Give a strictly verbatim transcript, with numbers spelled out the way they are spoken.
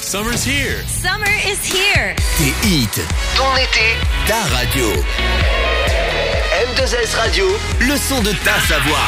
Summer's here. Summer is here. Tes hits, ton été, ta radio. M deux S Radio, le son de ta Savoie.